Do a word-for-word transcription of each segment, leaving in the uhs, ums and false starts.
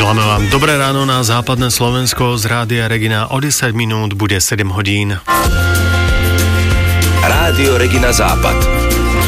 Želáme vám dobré ráno na západné Slovensko z Rádia Regina. O desať minút bude sedem hodín. Rádio Regina Západ.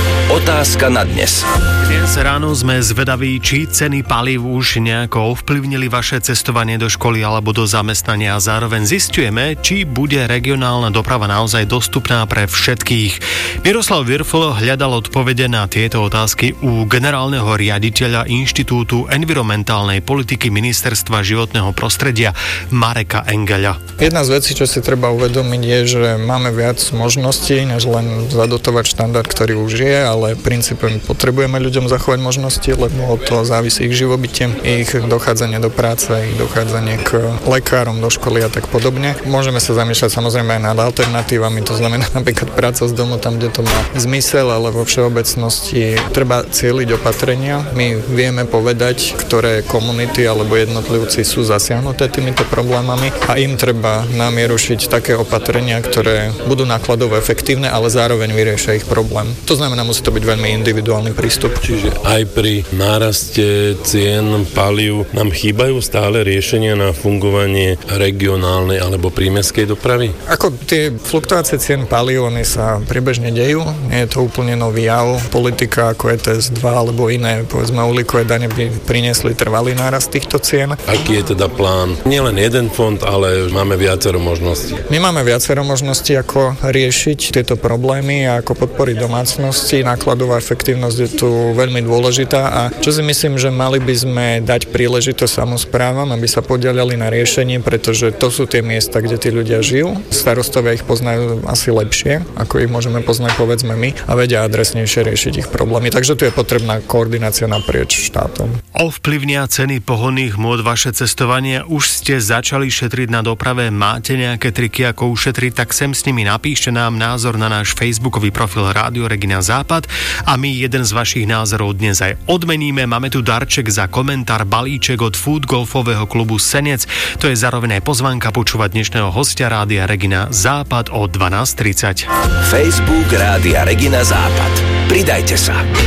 Otázka na dnes. Dnes ráno sme zvedaví, či ceny palív už nejako ovplyvnili vaše cestovanie do školy alebo do zamestnania a zároveň zisťujeme, či bude regionálna doprava naozaj dostupná pre všetkých. Miroslav Virfl hľadal odpovede na tieto otázky u generálneho riaditeľa Inštitútu environmentálnej politiky Ministerstva životného prostredia Mareka Engeľa. Jedna z vecí, čo si treba uvedomiť, je, že máme viac možností, než len zadotovať štandard, ktorý už je, ale v princípe potrebujeme ľuďom zachovať možnosti, lebo od toho závisí ich živobytie, ich dochádzanie do práce, ich dochádzanie k lekárom, do školy a tak podobne. Môžeme sa zamýšľať samozrejme aj nad alternatívami, to znamená napríklad práca z domu tam, kde to má zmysel, ale vo všeobecnosti treba cieliť opatrenia. My vieme povedať, ktoré komunity alebo jednotlivci sú zasiahnuté týmito problémami a im treba na mieru šiť také opatrenia, ktoré budú nákladovo efektívne, ale zároveň vyriešia ich problém. To znamená, musí to byť veľmi individuálny prístup. Čiže aj pri náraste cien palív nám chýbajú stále riešenia na fungovanie regionálnej alebo prímestskej dopravy? Ako tie fluktuácie cien palív, oni sa priebežne dejú. Nie je to úplne nový jav. Politika ako é té es dva alebo iné, povedzme uhlíkové dane by priniesli trvalý nárast týchto cien. Aký je teda plán? Nie len jeden fond, ale máme viacero možností. My máme viacero možností, ako riešiť tieto problémy a ako podporiť domácnosti. Nákladová efektívnosť je tu veľmi dôležitá a čo si myslím, že mali by sme dať príležitosť samosprávam, aby sa podielali na riešení, pretože to sú tie miesta, kde tí ľudia žijú. Starostovia ich poznajú asi lepšie, ako ich môžeme poznať povedzme my a vedia adresnejšie riešiť ich problémy. Takže tu je potrebná koordinácia naprieč štátom. Ovplyvnia ceny pohonných môd vaše cestovanie? Už ste začali šetriť na doprave? Máte nejaké triky, ako ušetriť? Tak sem s nimi napíšte nám názor na náš facebookový profil Rádio Regina Západ a my jeden z vašich názorov dnes aj odmeníme. Máme tu darček za komentár, balíček od Food Golfového klubu Senec. To je zároveň aj pozvánka počúvať dnešného hostia Rádia Regina Západ o dvanásť tridsať. Facebook Rádia Regina Západ. Pridajte sa.